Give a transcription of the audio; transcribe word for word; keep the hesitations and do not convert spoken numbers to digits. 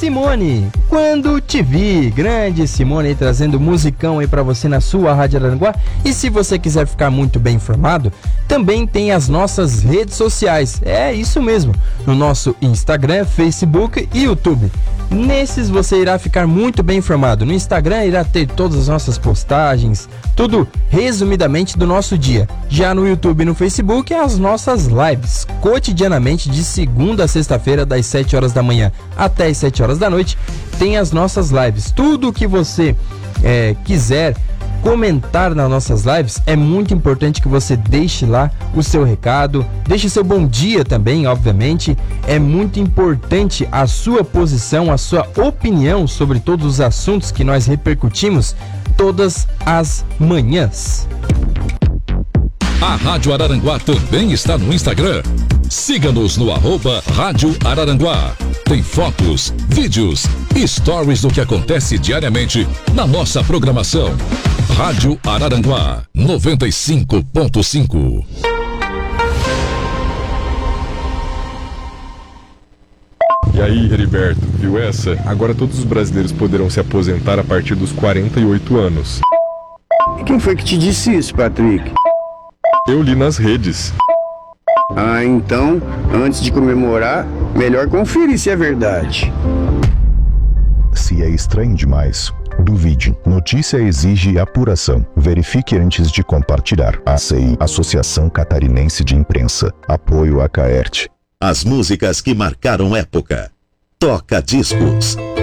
Simone, Quando Te Vi. Grande Simone aí trazendo musicão aí pra você na sua Rádio Araranguá. E se você quiser ficar muito bem informado, também tem as nossas redes sociais. É isso mesmo, no nosso Instagram, Facebook e YouTube. Nesses você irá ficar muito bem informado. No Instagram irá ter todas as nossas postagens, tudo resumidamente do nosso dia. Já no YouTube e no Facebook, as nossas lives, cotidianamente de segunda a sexta-feira, das sete horas da manhã até as sete horas da noite, tem as nossas lives. Tudo o que você é, quiser comentar nas nossas lives, é muito importante que você deixe lá o seu recado, deixe seu bom dia também, obviamente. É muito importante a sua posição, a sua opinião sobre todos os assuntos que nós repercutimos todas as manhãs. A Rádio Araranguá também está no Instagram. Siga-nos no arroba Rádio Araranguá. Tem fotos, vídeos e stories do que acontece diariamente na nossa programação. Rádio Araranguá noventa e cinco ponto cinco. E aí, Heriberto, viu essa? Agora todos os brasileiros poderão se aposentar a partir dos quarenta e oito anos. E quem foi que te disse isso, Patrick? Eu li nas redes. Ah, então, antes de comemorar, melhor conferir se é verdade. Se é estranho demais, duvide. Notícia exige apuração. Verifique antes de compartilhar. A C I, Associação Catarinense de Imprensa. Apoio a Caerte. As músicas que marcaram época. Toca discos.